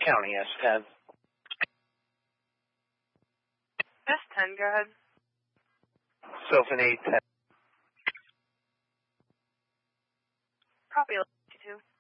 County, S10. S10, go ahead. Sylphin 810. Probably 2.